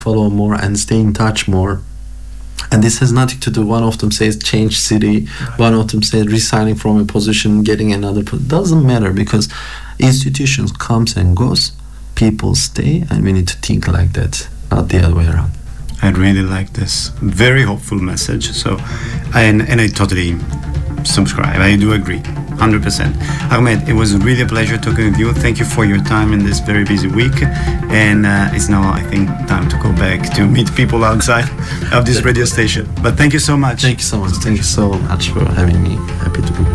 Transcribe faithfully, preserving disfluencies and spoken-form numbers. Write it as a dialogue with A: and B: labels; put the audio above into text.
A: follow more and stay in touch more. And this has nothing to do. One of them says change city. One of them says resigning from a position, getting another. Po- doesn't matter, because institutions comes and goes, people stay, and we need to think like that, not the other way around.
B: I really like this very hopeful message. So, and and I totally subscribe. I do agree, one hundred percent. Ahmed, it was really a pleasure talking with you. Thank you for your time in this very busy week. And uh, it's now, I think, time to go back to meet people outside of this radio station. But thank you so much.
A: Thank you so much. Thank you so much for having me. Happy to be here.